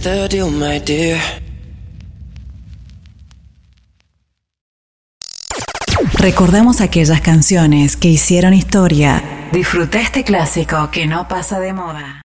the deal, my dear? Recordamos aquellas canciones que hicieron historia. Disfruta este clásico que no pasa de moda.